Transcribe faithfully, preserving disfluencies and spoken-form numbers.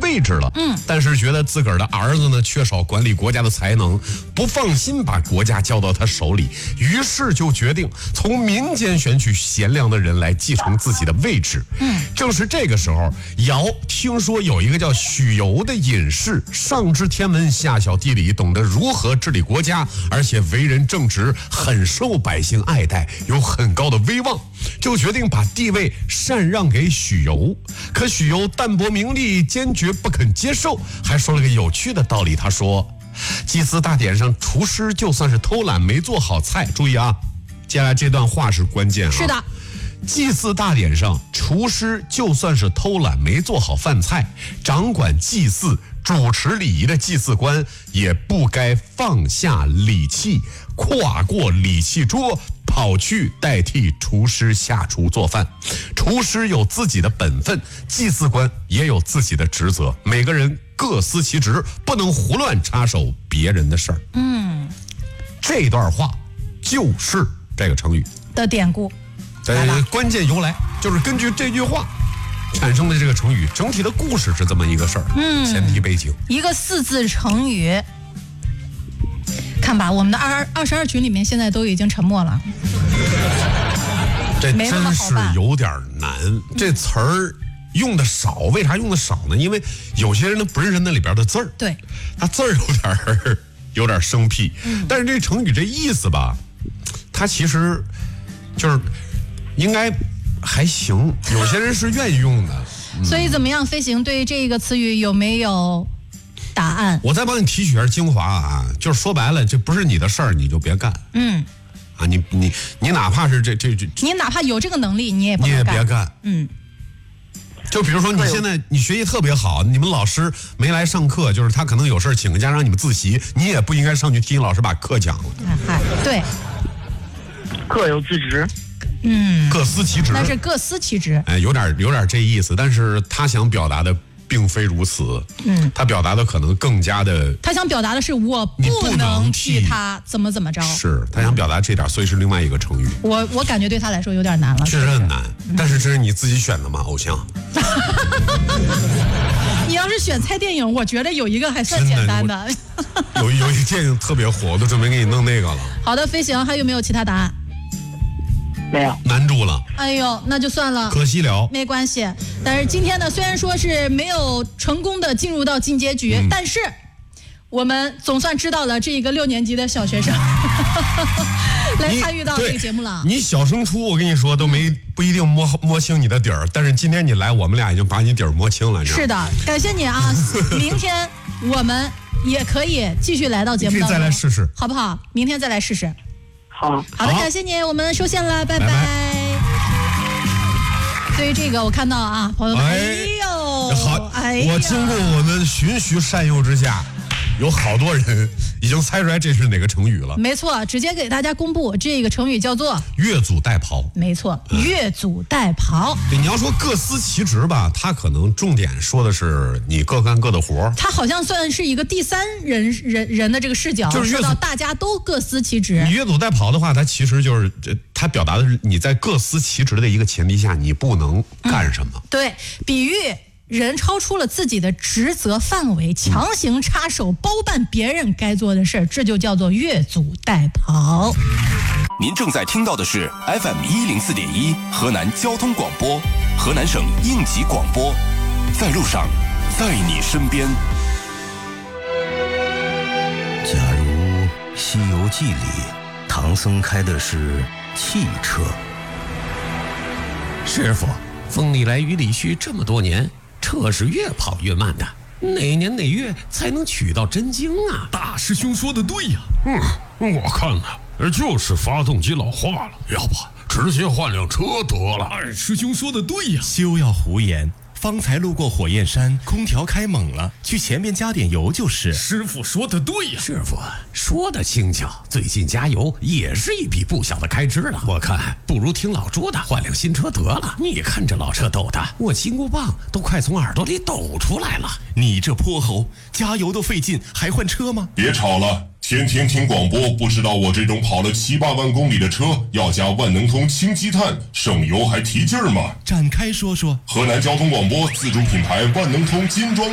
位置了。嗯，但是觉得自个儿的儿子呢缺少管理国家的才能，不放心把国家交到他手里，于是就决定从民间选取贤良的人来继承自己的位置。嗯，正是这个时候，尧听说有一个叫许由的隐士，上知天文，下晓地理，懂得如何治理国家，而且为人正直，很受百姓爱戴，有很高的威望，就决定把地位禅让给许由。可许由淡泊名利，坚决不肯接受，还说了个有趣的道理。他说，祭祀大典上，厨师就算是偷懒没做好菜，注意啊，接下来这段话是关键啊。 是的， 祭祀大典上，厨师就算是偷懒没做好饭菜，掌管祭祀、主持礼仪的祭祀官也不该放下礼器，跨过礼器桌，跑去代替厨师下厨做饭。厨师有自己的本分，祭祀官也有自己的职责，每个人各司其职，不能胡乱插手别人的事儿。嗯，这段话就是这个成语的典故。 呃，关键由来就是根据这句话产生的这个成语，整体的故事是这么一个事儿。嗯，前提背景一个四字成语。看吧，我们的二二十二群里面现在都已经沉默了。 这真是有点难，这词儿用的少，为啥用的少呢？因为有些人都不认识那里边的字儿， 对， 他字儿有点有点生僻。嗯，但是这成语这意思吧，它其实就是应该还行，有些人是愿意用的。 嗯，所以怎么样，飞行对这个词语有没有答案？ 我再帮你提取一下精华啊，就是说白了，这不是你的事儿，你就别干。嗯，啊，你你你哪怕是这这这， 你哪怕有这个能力，你也不能干， 你也别干。 嗯， 就比如说你现在你学习特别好，你们老师没来上课，就是他可能有事请个假让你们自习，你也不应该上去听老师把课讲了。 哎，对， 各有自职。 嗯， 各司其职， 那是各司其职。 哎，有点有点这意思，但是他想表达的并非如此。嗯，他表达的可能更加的， 他想表达的是我不能替他怎么怎么着。 是他想表达这点，所以是另外一个成语。 我我感觉对他来说有点难了， 确实很难。嗯，但是这是你自己选的吗？偶像。 你要是选猜电影，我觉得有一个还算简单的。 的有有一电影特别火，我都准备给你弄那个了。 好的，飞行还有没有其他答案？ 没有， 难住了。 哎呦，那就算了， 可惜了。 没关系，但是今天呢，虽然说是没有成功的进入到进阶局，嗯，但是我们总算知道了这一个六年级的小学生来参与到这个节目了。 你小升初，我跟你说都没不一定摸摸清你的底儿，但是今天你来，我们俩已经把你底儿摸清了。 是的，感谢你啊！明天我们也可以继续来到节目当中， 可以再来试试， 好不好？明天再来试试。 好好的，感谢你，我们收线了，拜拜。 拜拜。 对于这个，我看到啊，朋友们，哎呦， 好， 哎呦， 我经过我们循循善诱之下，有好多人已经猜出来这是哪个成语了。 没错，直接给大家公布这个成语叫做越俎代庖。 没错，越俎代庖。 对，你要说各司其职吧，他可能重点说的是你各干各的活。 他好像算是一个第三人人人的这个视角， 就是说到大家都各司其职。 你越俎代庖的话，它其实就是他表达的是你在各司其职的一个前提下，你不能干什么。 嗯，对，比喻人超出了自己的职责范围，强行插手包办别人该做的事儿，这就叫做越俎代庖。 您正在听到的是 F M 一零四点一河南交通广播，河南省应急广播，在路上，在你身边。 假如《西游记》里唐僧开的是汽车， 师傅，风里来雨里去这么多年，车是越跑越慢的，哪年哪月才能取到真经啊？ 大师兄说的对呀。嗯，我看呢，就是发动机老化了，要不直接换辆车得了。二师兄说的对呀。 休要胡言，方才路过火焰山，空调开猛了，去前面加点油就是。 师傅说的对呀。 师傅说的轻巧，最近加油也是一笔不小的开支了。我看不如听老朱的，换辆新车得了。你看这老车抖的，我金箍棒都快从耳朵里抖出来了。 你这泼猴，加油都费劲，还换车吗？ 别吵了，天天听广播，不知道我这种跑了七八万公里的车要加万能通氢积碳，省油还提劲儿吗？ 展开说说。 河南交通广播自主品牌万能通金装